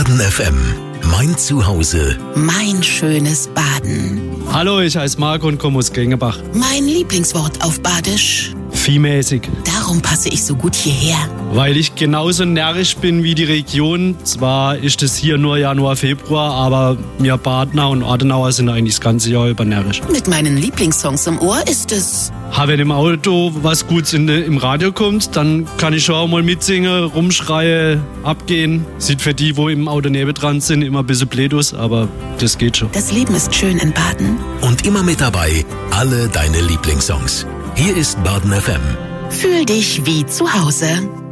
Baden FM. Mein Zuhause. Mein schönes Baden. Hallo, ich heiße Marco und komme aus Gengebach. Mein Lieblingswort auf Badisch. Viehmäßig. Darum passe ich so gut hierher. Weil ich genauso närrisch bin wie die Region. Zwar ist es hier nur Januar, Februar, aber wir Badener und Ortenauer sind eigentlich das ganze Jahr über närrisch. Mit meinen Lieblingssongs im Ohr ist es... Wenn im Auto was Gutes im Radio kommt, dann kann ich schon auch mal mitsingen, rumschreien, abgehen. Sieht für die, wo im Auto nebendran sind, immer ein bisschen blöd aus, aber das geht schon. Das Leben ist schön in Baden. Und immer mit dabei, alle deine Lieblingssongs. Hier ist Baden FM. Fühl dich wie zu Hause.